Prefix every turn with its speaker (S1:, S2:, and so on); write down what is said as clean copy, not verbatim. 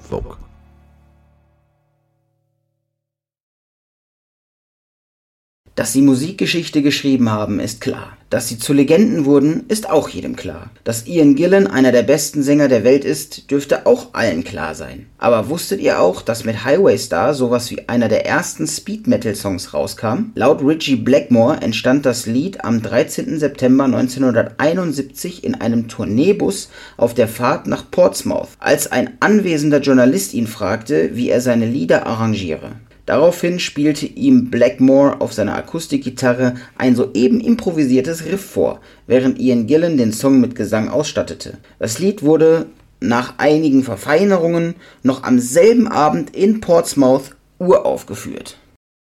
S1: Vogue.
S2: Dass sie Musikgeschichte geschrieben haben, ist klar. Dass sie zu Legenden wurden, ist auch jedem klar. Dass Ian Gillan einer der besten Sänger der Welt ist, dürfte auch allen klar sein. Aber wusstet ihr auch, dass mit Highway Star sowas wie einer der ersten Speed-Metal-Songs rauskam? Laut Ritchie Blackmore entstand das Lied am 13. September 1971 in einem Tourneebus auf der Fahrt nach Portsmouth, als ein anwesender Journalist ihn fragte, wie er seine Lieder arrangiere. Daraufhin spielte ihm Blackmore auf seiner Akustikgitarre ein soeben improvisiertes Riff vor, während Ian Gillan den Song mit Gesang ausstattete. Das Lied wurde nach einigen Verfeinerungen noch am selben Abend in Portsmouth uraufgeführt.